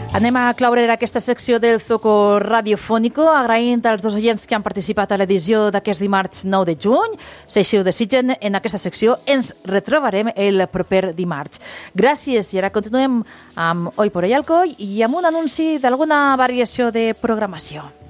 Anem a claure aquesta secció del Zoco Radiofónico, agraint als dos oients que han participat a l'edició d'aquest dimarts 9 de juny. Si així ho desitgen, en aquesta secció ens retrobarem el proper dimarts. Gràcies, i ara continuem amb Oi por Hoy Alcoy i amb un anunci d'alguna variació de programació.